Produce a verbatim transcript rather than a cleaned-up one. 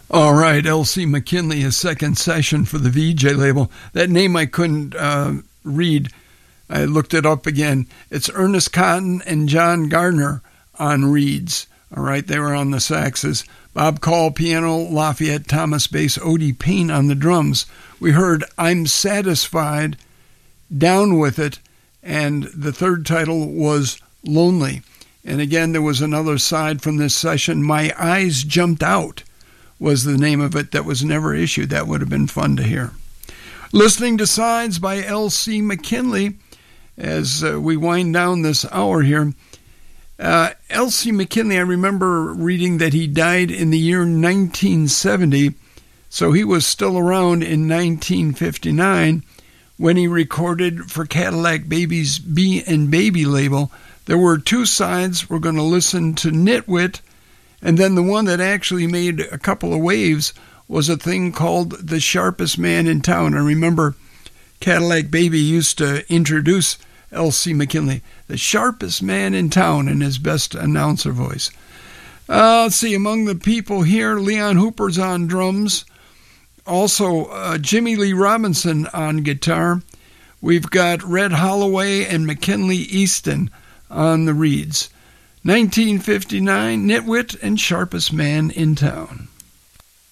All right, L C McKinley, his second session for the V J label. That name I couldn't uh, read. I looked it up again. It's Ernest Cotton and John Gardner on reeds. All right, they were on the saxes. Bob Call, piano, Lafayette Thomas, bass, Odie Payne on the drums. We heard I'm Satisfied, Down With It, and the third title was Lonely. And again, there was another side from this session, My Eyes Jumped Out was the name of it, that was never issued. That would have been fun to hear. Listening to Sides by L C McKinley as uh, we wind down this hour here. Uh, L C McKinley, I remember reading that he died in the year nineteen seventy, so he was still around in nineteen fifty-nine when he recorded for Cadillac Baby's B and Baby label. There were two sides. We're going to listen to Nitwit, and then the one that actually made a couple of waves was a thing called The Sharpest Man in Town. I remember Cadillac Baby used to introduce L C McKinley, the sharpest man in town, in his best announcer voice. Uh, let's see, among the people here, Leon Hooper's on drums. Also, uh, Jimmy Lee Robinson on guitar. We've got Red Holloway and McKinley Easton on the reeds. nineteen fifty-nine, Nitwit and Sharpest Man in Town.